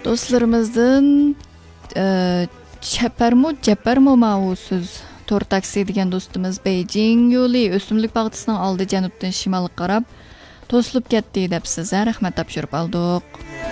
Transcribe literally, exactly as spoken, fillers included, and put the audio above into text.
Do'stlarimizdan Chaparmu Japarmu ma'usiz to'r taksi degan do'stimiz Beijing yo'li o'simlik bag'risining oldi janubdan shimolga qarab to'silib ketdi deb sizga rahmat topshirib oldik.